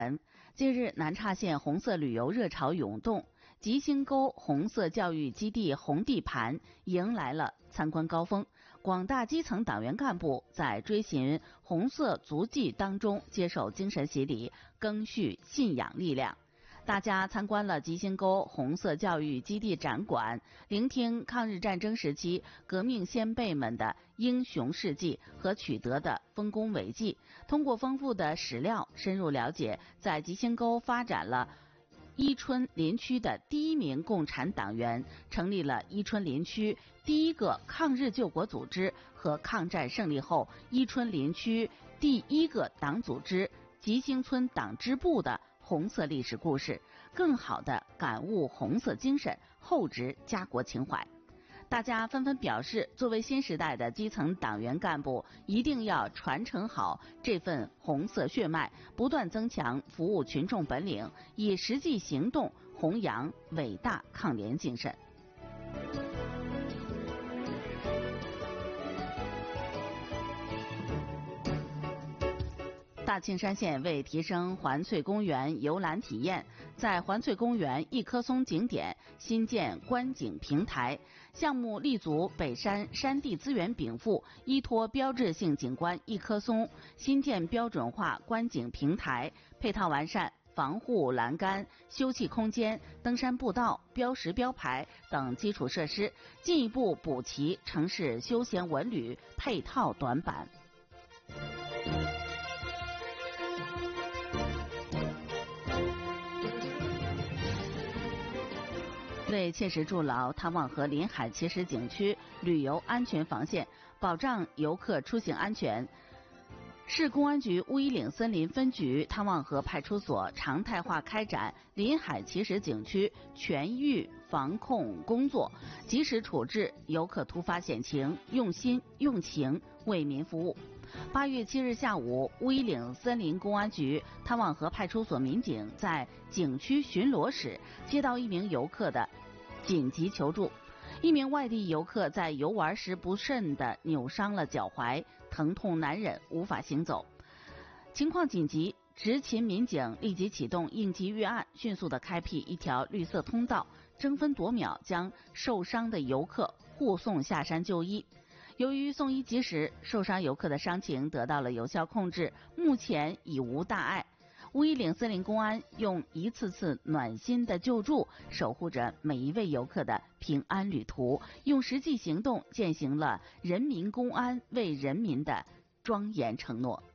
近日，南岔县红色旅游热潮涌动，吉星沟红色教育基地红地盘迎来了参观高峰。广大基层党员干部在追寻红色足迹当中接受精神洗礼，赓续信仰力量。大家参观了吉星沟红色教育基地展馆，聆听抗日战争时期革命先辈们的英雄事迹和取得的丰功伟绩，通过丰富的史料深入了解在吉星沟发展了伊春林区的第一名共产党员，成立了伊春林区第一个抗日救国组织和抗战胜利后伊春林区第一个党组织吉星村党支部的红色历史故事，更好地感悟红色精神，厚植家国情怀。大家纷纷表示，作为新时代的基层党员干部，一定要传承好这份红色血脉，不断增强服务群众本领，以实际行动弘扬伟大抗联精神。大庆山县为提升环翠公园游览体验，在环翠公园一棵松景点新建观景平台，项目立足北山山地资源禀赋，依托标志性景观一棵松，新建标准化观景平台，配套完善防护栏杆、休憩空间、登山步道、标识标牌等基础设施，进一步补齐城市休闲文旅配套短板。为切实筑牢汤旺河临海奇石景区旅游安全防线，保障游客出行安全，市公安局乌衣岭森林分局汤旺河派出所常态化开展临海奇石景区全域防控工作，及时处置游客突发险情，用心用情为民服务。8月7日下午，乌衣岭森林公安局汤旺河派出所民警在景区巡逻时接到一名游客的紧急求助。一名外地游客在游玩时不慎地扭伤了脚踝，疼痛难忍，无法行走。情况紧急，执勤民警立即启动应急预案，迅速地开辟一条绿色通道，争分夺秒将受伤的游客护送下山就医。由于送医及时，受伤游客的伤情得到了有效控制，目前已无大碍。乌衣岭森林公安用一次次暖心的救助，守护着每一位游客的平安旅途，用实际行动践行了人民公安为人民的庄严承诺。